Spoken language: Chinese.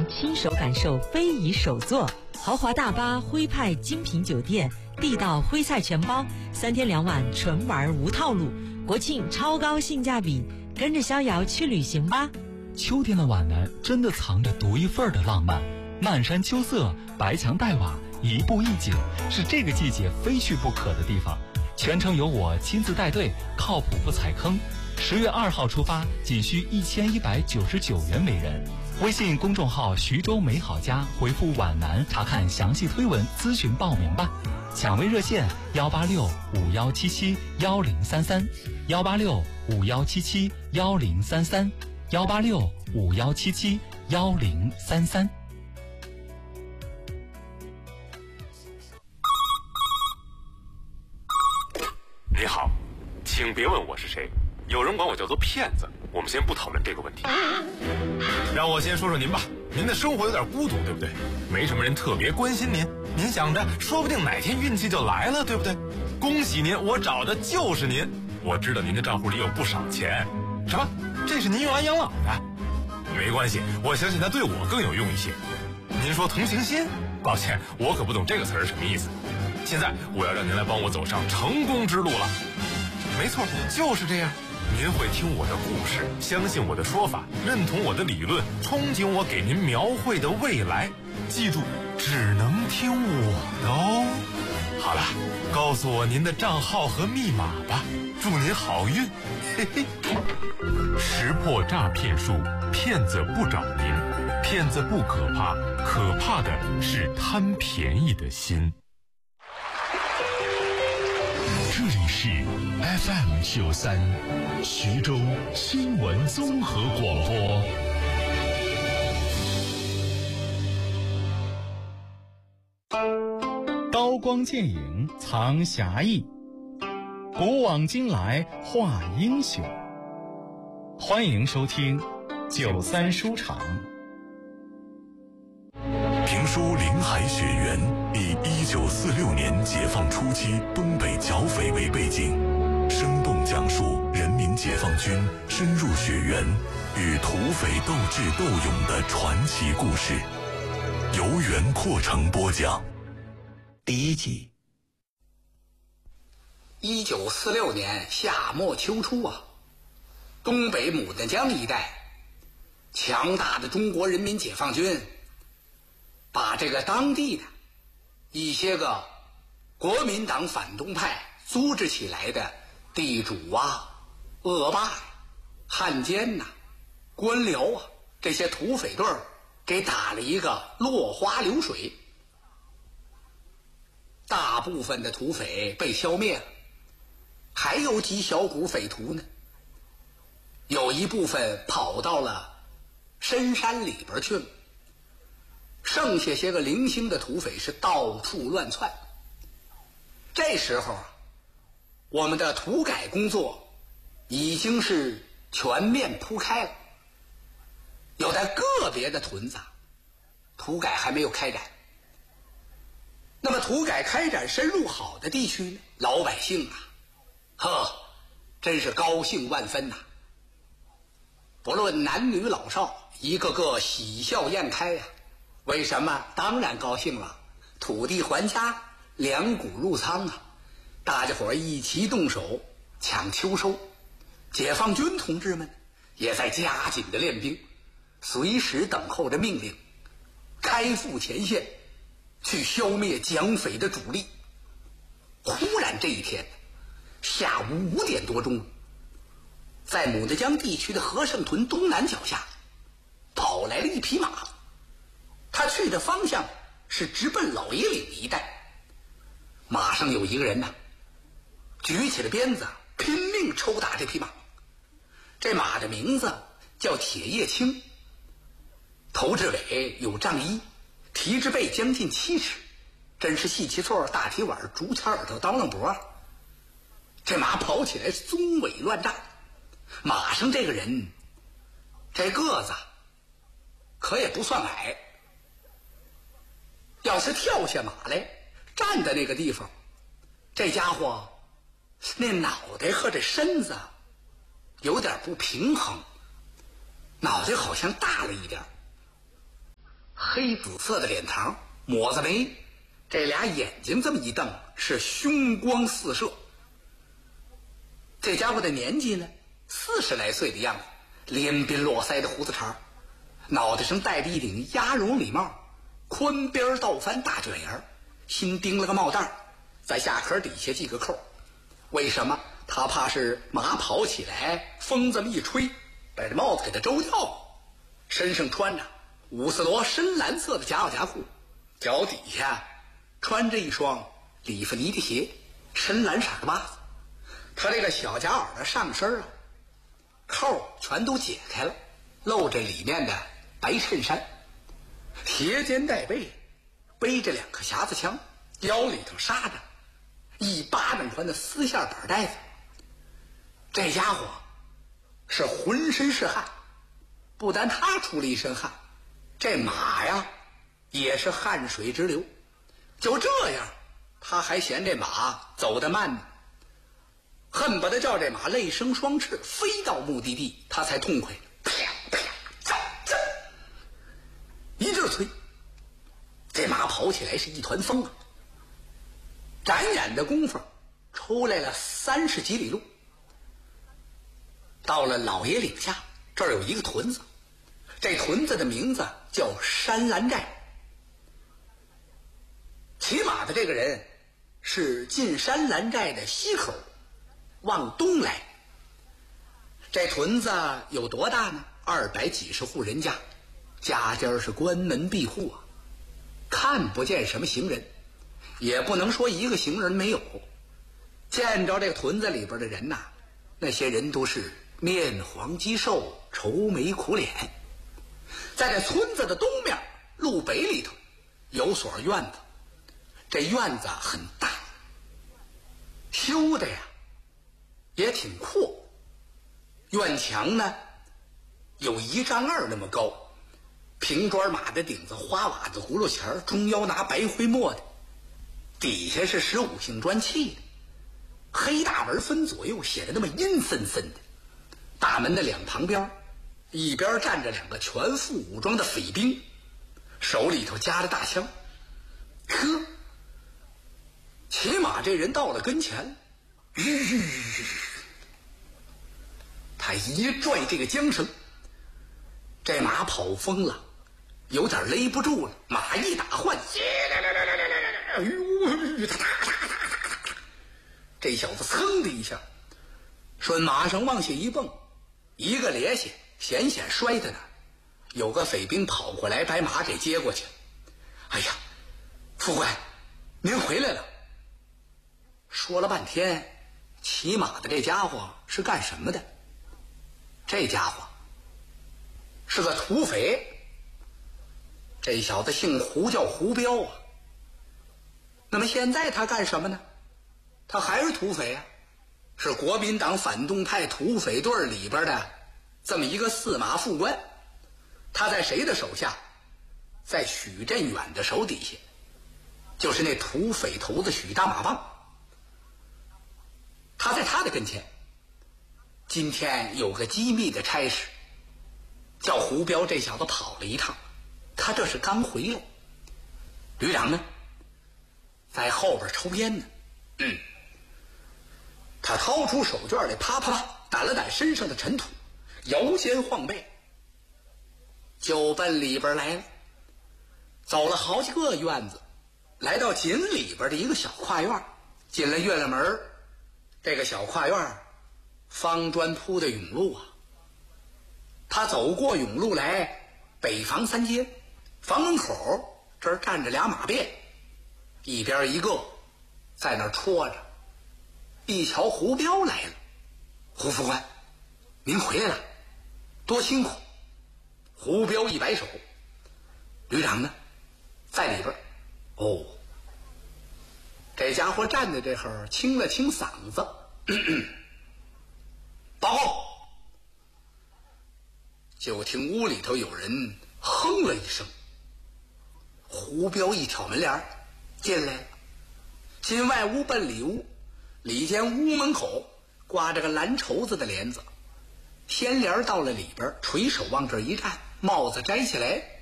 您亲手感受非遗手作。豪华大巴、徽派精品酒店、地道徽菜全包，3天2晚纯玩无套路，国庆超高性价比，跟着逍遥去旅行吧。 秋天的皖南真的藏着独一份的浪漫，漫山秋色，白墙黛瓦，一步一景，是这个季节非去不可的地方。全程由我亲自带队，靠谱不踩坑。10月2号出发，仅需1199元每人。微信公众号徐州美好家回复皖南查看详细推文咨询报名吧。抢位热线18651771033，18651771033，18651771033。 你好，请别问我是谁，有人管我叫做骗子，我们先不讨论这个问题。让我先说说您吧，您的生活有点孤独，对不对？没什么人特别关心您，您想着说不定哪天运气就来了，对不对？恭喜您，我找的就是您。我知道您的账户里有不少钱。什么？这是您用来养老的？没关系，我相信它对我更有用一些。您说同情心？抱歉，我可不懂这个词儿什么意思。现在我要让您来帮我走上成功之路了。没错，就是这样。您会听我的故事，相信我的说法，认同我的理论，憧憬我给您描绘的未来。记住，只能听我的哦。好了，告诉我您的账号和密码吧，祝您好运。嘿嘿。识破诈骗术，骗子不找您，骗子不可怕，可怕的是贪便宜的心。 这里是 FM93 徐州新闻综合广播。刀光剑影藏侠义，古往今来画英雄。欢迎收听93书场。 评书《林海雪原》以1946年解放初期东北剿匪为背景，生动讲述人民解放军深入雪原与土匪斗智斗勇的传奇故事，由袁阔成播讲。 第1集。1946年夏末秋初啊，东北牡丹江一带，强大的中国人民解放军把这个当地的一些个国民党反动派组织起来的地主啊、恶霸呀、汉奸呐、官僚啊，这些土匪队给打了一个落花流水。大部分的土匪被消灭了，还有几小股匪徒呢，有一部分跑到了深山里边去了，剩下些个零星的土匪是到处乱窜。这时候啊，我们的土改工作已经是全面铺开了，有的个别的屯子土改还没有开展。那么土改开展深入好的地区呢，老百姓真是高兴万分呐！不论男女老少，一个个喜笑颜开呀。为什么？当然高兴了，土地还家，粮谷入仓啊！大家伙一齐动手抢秋收，解放军同志们也在加紧的练兵，随时等候着命令，开赴前线去消灭蒋匪的主力。忽然这一天下午5点多钟，在牡丹江地区的和盛屯东南脚下跑来了一匹马，他去的方向是直奔老爷岭一带。马上有一个人举起了鞭子，拼命抽打这匹马。这马的名字叫铁叶青，头至尾有丈1，蹄至背将近7尺，真是细旗错、大蹄碗、竹签耳朵、刀楞脖。这马跑起来棕尾乱炸，马上这个人这个子可也不算矮，要是跳下马来站在那个地方，这家伙那脑袋和这身子有点不平衡，脑袋好像大了一点。 黑紫色的脸膛，抹子眉，这俩眼睛这么一瞪，是凶光四射。这家伙的年纪呢，40来岁的样子，连鬓络腮的胡子茬，脑袋上戴着一顶鸭绒礼帽，宽边倒翻大卷檐，新钉了个帽带，在下壳底下系个扣。为什么？他怕是马跑起来，风这么一吹，把这帽子给他周掉。身上穿着5色罗深蓝色的夹袄夹裤，脚底下穿着一双里弗尼的鞋，深蓝色的袜子。他这个小夹袄的上身啊，扣全都解开了，露着里面的白衬衫，斜肩带背，背着2个匣子枪，腰里头插着1巴掌宽的丝线板带子。这家伙是浑身是汗，不但他出了一身汗，这马呀也是汗水直流。就这样，他还嫌这马走得慢呢，恨不得叫这马累生双翅飞到目的地，他才痛快。啪啪走走，一阵催，这马跑起来是一团风啊！眨眼的功夫，抽来了30几里路。到了老爷岭下，这儿有一个屯子，这屯子的名字叫山兰寨。骑马的这个人是进山兰寨的西口，往东来。这屯子有多大呢？200几十户人家，家家是关门闭户啊，看不见什么行人，也不能说一个行人没有。见着这个屯子里边的人呐，那些人都是面黄肌瘦，愁眉苦脸。在这村子的东面路北里头有所院子，这院子很大，修的呀也挺阔。院墙呢有1丈2那么高，平砖马的顶子，花瓦子葫芦钱，中腰拿白灰墨的，底下是15星砖砌的，黑大门分左右，显得那么阴森森的。大门的2旁边，一边站着2个全副武装的匪兵，手里头夹着大枪。呵，骑马这人到了跟前，他一拽这个缰绳，这马跑疯了，有点勒不住了。马一打换，这小子噌的一下顺马上往下一蹦，一个趔趄，险险摔在那儿。有个匪兵跑过来，把马给接过去。哎呀，副官，您回来了。说了半天，骑马的这家伙是干什么的？这家伙是个土匪，这小子姓胡，叫胡彪啊。那么现在他干什么呢？他还是土匪啊，是国民党反动派土匪队里边的这么一个司马副官。他在谁的手下？在许振远的手底下，就是那土匪头子许大马棒。他在他的跟前，今天有个机密的差事，叫胡彪这小子跑了一趟，他这是刚回来。旅长呢，在后边抽烟呢。他掏出手绢来，啪啪啪掸了掸身上的尘土，摇肩晃背，就奔里边来了。走了好几个院子，来到井里边的一个小跨院，进了月亮门。这个小跨院方砖铺的甬路啊，他走过甬路来，北房3间，房门口这儿站着俩马便，一边一个在那儿戳着。一瞧胡彪来了，胡副官，您回来了，多辛苦。胡彪一摆手，旅长呢，在里边。哦，这家伙站在这会儿，清了清嗓子，报告。就听屋里头有人哼了一声，胡彪一挑门帘进来了，进外屋奔里屋，里间屋门口挂着个蓝绸子的帘子，掀帘到了里边，垂手往这一站，帽子摘起来，